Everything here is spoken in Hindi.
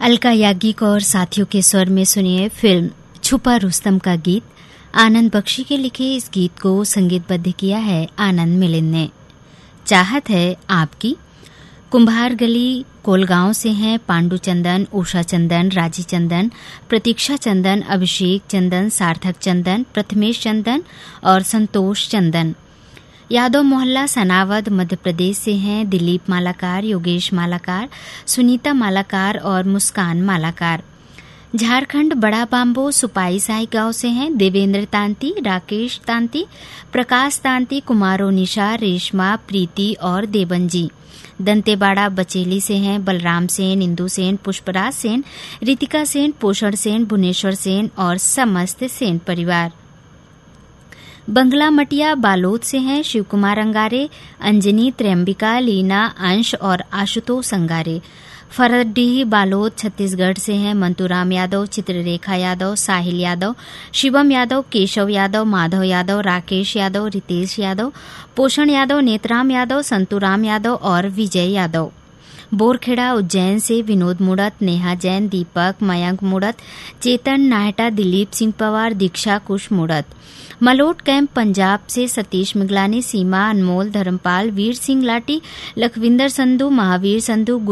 अलका याग्निक और साथियों के स्वर में सुनिए फिल्म छुपा रुस्तम का गीत। आनंद बख्शी के लिखे इस गीत को संगीतबद्ध किया है आनंद मिलिंद ने। चाहत है आपकी। कुंभार गली कोलगांव से हैं पांडु चंदन, उषा चंदन, राजी चंदन, प्रतीक्षा चंदन, अभिषेक चंदन, सार्थक चंदन, प्रथमेश चंदन और संतोष चंदन। यादव मोहल्ला सनावद मध्य प्रदेश से हैं दिलीप मालाकार, योगेश मालाकार, सुनीता मालाकार और मुस्कान मालाकार। झारखंड बड़ा बांबो सुपाई साई गांव से हैं देवेंद्र तांती, राकेश तांती, प्रकाश तांती, कुमारो निशा, रेशमा, प्रीति और देवनजी। दंतेवाड़ा बचेली से हैं बलराम सेन, इंदु सेन, पुष्पराज सेन, रितिका सेन, पोषण सेन, भुवनेश्वर सेन और समस्त सेन परिवार। बंगला मटिया बालोद से हैं शिवकुमार अंगारे, अंजनी, त्र्यंबिका, लीना, अंश और आशुतोष अंगारे। फरडीह बालोद छत्तीसगढ़ से हैं मंतूराम यादव, चित्ररेखा यादव, साहिल यादव, शिवम यादव, केशव यादव, माधव यादव, राकेश यादव, रितेश यादव, पोषण यादव, नेतराम यादव, संतूराम यादव और विजय यादव। बोरखेड़ा उज्जैन से विनोद मुड़त, नेहा जैन, दीपक, मयंक मुड़त, चेतन नाहटा, दिलीप सिंह पवार, दीक्षा कुश मुड़त। मलोट कैंप पंजाब से सतीश मिगलानी, सीमा, अनमोल, धर्मपाल, वीर सिंह लाटी, लखविंदर संधू, महावीर संधू,